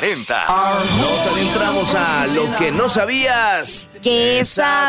40. Nos adentramos a lo que no sabías. ¿Qué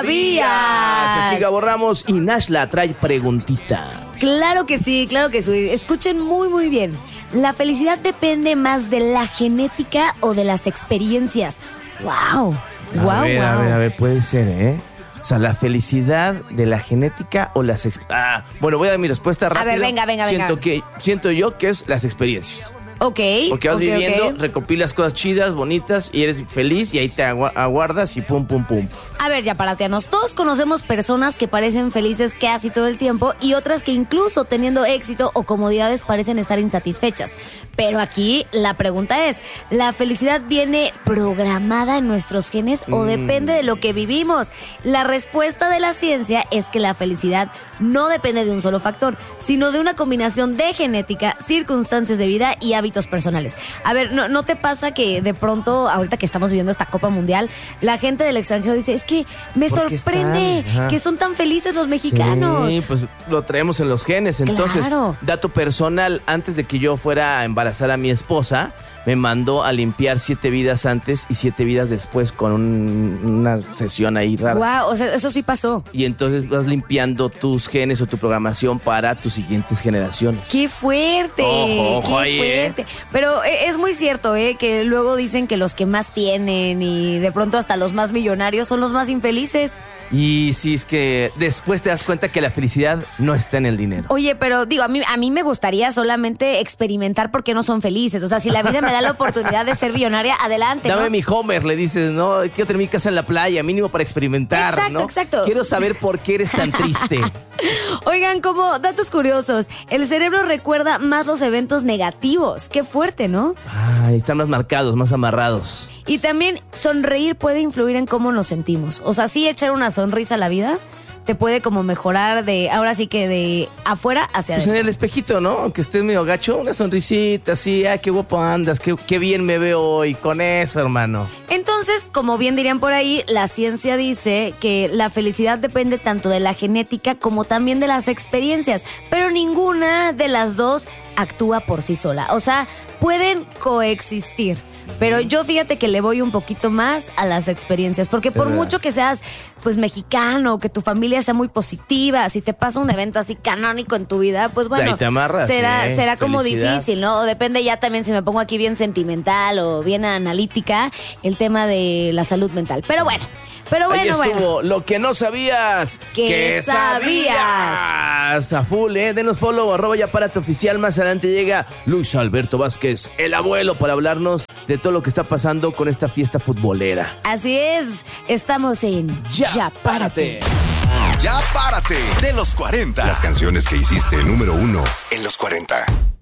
sabías? Aquí Gabo Ramos y Nashla trae preguntita. Claro que sí. Escuchen muy bien. ¿La felicidad depende más de la genética o de las experiencias? ¡Wow! A ver, puede ser, ¿eh? O sea, la felicidad de la genética o las... Bueno, voy a dar mi respuesta rápida. A ver, venga. Siento yo que es las experiencias. Ok. Porque vas viviendo, recopilas cosas chidas, bonitas, y eres feliz, y ahí te aguardas y pum. A ver, ya paratianos. Todos conocemos personas que parecen felices casi todo el tiempo y otras que incluso teniendo éxito o comodidades parecen estar insatisfechas. Pero aquí la pregunta es, ¿la felicidad viene programada en nuestros genes o depende de lo que vivimos? La respuesta de la ciencia es que la felicidad no depende de un solo factor, sino de una combinación de genética, circunstancias de vida y hábitos personales. A ver, ¿no te pasa que de pronto, ahorita que estamos viviendo esta Copa Mundial, la gente del extranjero dice, es que me sorprende que son tan felices los mexicanos? Sí, pues lo traemos en los genes. Entonces, claro. Dato personal, antes de que yo fuera a embarazar a mi esposa, me mandó a limpiar 7 vidas antes y 7 vidas después con una sesión ahí rara. Wow, o sea, eso sí pasó. Y entonces vas limpiando tus genes o tu programación para tus siguientes generaciones. ¡Qué fuerte! Ojo, ¡Qué fuerte! Pero es muy cierto, que luego dicen que los que más tienen y de pronto hasta los más millonarios son los más infelices. Y sí, es que después te das cuenta que la felicidad no está en el dinero. Oye, pero digo, a mí me gustaría solamente experimentar por qué no son felices. O sea, si la vida me da la oportunidad de ser millonaria, adelante, Dame ¿no? mi Homer, le dices, ¿no? Quiero tener mi casa en la playa, mínimo para experimentar, ¿no? Exacto. Quiero saber por qué eres tan triste. Oigan, como datos curiosos, el cerebro recuerda más los eventos negativos. Qué fuerte, ¿no? Ay, están más marcados, más amarrados. Y también sonreír puede influir en cómo nos sentimos. O sea, sí, echar una sonrisa a la vida te puede como mejorar ahora sí que de afuera hacia Pues adentro. en el espejito, ¿no? Aunque estés medio gacho, una sonrisita así, qué guapo andas, qué bien me veo hoy, con eso, hermano. Entonces, como bien dirían por ahí, la ciencia dice que la felicidad depende tanto de la genética como también de las experiencias, pero ninguna de las dos actúa por sí sola. O sea, pueden coexistir. Pero yo fíjate que le voy un poquito más a las experiencias, porque por mucho que seas pues mexicano, que tu familia sea muy positiva, si te pasa un evento así canónico en tu vida, pues bueno, ahí te amarras, será como felicidad. difícil, ¿no? O depende ya también si me pongo aquí bien sentimental o bien analítica, el tema de la salud mental. Pero bueno. Ahí estuvo lo que no sabías. ¿Qué sabías? A full, denos follow, @yapárate_oficial. Más adelante llega Luis Alberto Vázquez, el abuelo, para hablarnos de todo lo que está pasando con esta fiesta futbolera. Así es, estamos en Ya Párate. Ya párate de los 40. Las canciones que hiciste número 1 en los 40.